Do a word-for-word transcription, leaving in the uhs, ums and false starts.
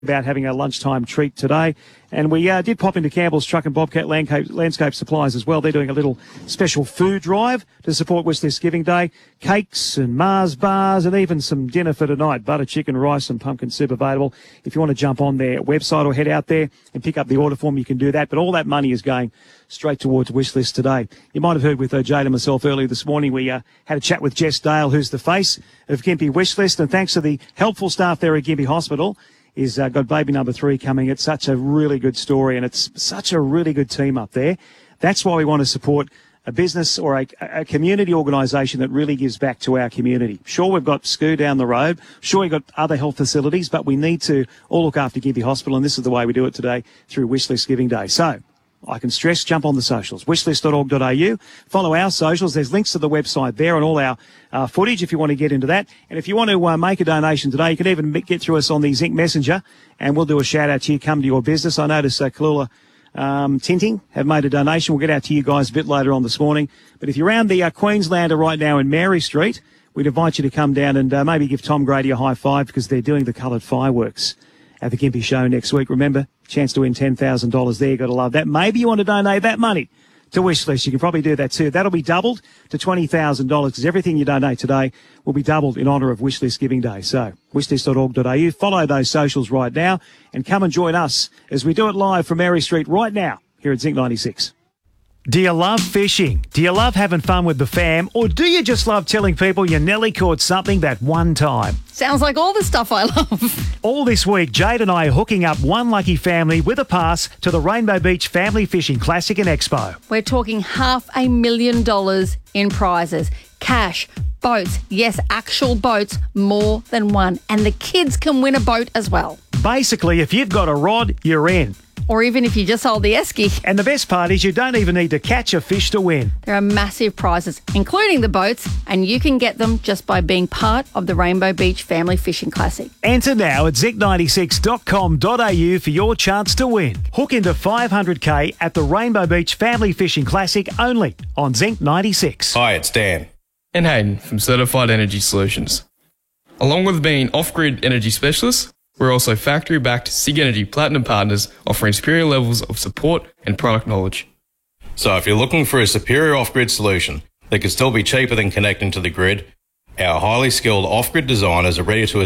about having a lunchtime treat today. And we uh, did pop into Campbell's Truck and Bobcat Landscape, Landscape Supplies as well. They're doing a little special food drive to support Wishlist Giving Day. Cakes and Mars bars and even some dinner for tonight. Butter chicken, rice and pumpkin soup available. If you want to jump on their website or head out there and pick up the order form, you can do that. But all that money is going straight towards Wishlist today. You might have heard with uh, Jade and myself earlier this morning, we uh, had a chat with Jess Dale, who's the face of Gympie Wishlist. And thanks to the helpful staff there at Gympie Hospital, is uh, got baby number three coming. It's such a really good story, and it's such a really good team up there. That's why we want to support a business or a, a community organisation that really gives back to our community. Sure, we've got S C O down the road. Sure, we've got other health facilities, but we need to all look after Gympie Hospital, and this is the way we do it today through Wishlist Giving Day. So I can stress, jump on the socials, wishlist dot org dot a u. Follow our socials. There's links to the website there and all our uh, footage if you want to get into that. And if you want to uh, make a donation today, you can even get through us on the Zinc Messenger, and we'll do a shout-out to you, come to your business. I noticed uh, Kalula um, Tinting have made a donation. We'll get out to you guys a bit later on this morning. But if you're around the uh, Queenslander right now in Mary Street, we'd invite you to come down and uh, maybe give Tom Grady a high five, because they're doing the coloured fireworks at the Gympie Show next week. Remember, chance to win ten thousand dollars there. You've got to love that. Maybe you want to donate that money to Wishlist. You can probably do that too. That'll be doubled to twenty thousand dollars, because everything you donate today will be doubled in honour of Wishlist Giving Day. So, wishlist dot org dot a u. Follow those socials right now and come and join us as we do it live from Mary Street right now here at Zinc ninety-six. Do you love fishing? Do you love having fun with the fam? Or do you just love telling people you nearly caught something that one time? Sounds like all the stuff I love. All this week, Jade and I are hooking up one lucky family with a pass to the Rainbow Beach Family Fishing Classic and Expo. We're talking half a million dollars in prizes. Cash, boats, yes, actual boats, more than one. And the kids can win a boat as well. Basically, if you've got a rod, you're in. Or even if you just hold the esky. And the best part is you don't even need to catch a fish to win. There are massive prizes, including the boats, and you can get them just by being part of the Rainbow Beach Family Fishing Classic. Enter now at zinc ninety-six dot com dot a u for your chance to win. Hook into five hundred K at the Rainbow Beach Family Fishing Classic only on Zinc ninety-six. Hi, it's Dan. And Hayden from Certified Energy Solutions. Along with being off-grid energy specialists, we're also factory-backed SIG Energy Platinum partners offering superior levels of support and product knowledge. So if you're looking for a superior off-grid solution that could still be cheaper than connecting to the grid, our highly skilled off-grid designers are ready to